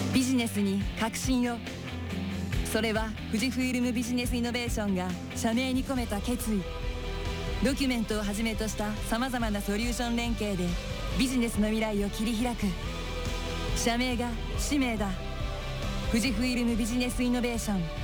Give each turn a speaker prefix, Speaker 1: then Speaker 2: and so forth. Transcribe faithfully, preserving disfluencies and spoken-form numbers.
Speaker 1: ビジネスに革新を。それは富士フイルムビジネスイノベーションが社名に込めた決意。ドキュメントをはじめとしたさまざまなソリューション連携でビジネスの未来を切り開く。社名が使命だ。富士フイルムビジネスイノベーション。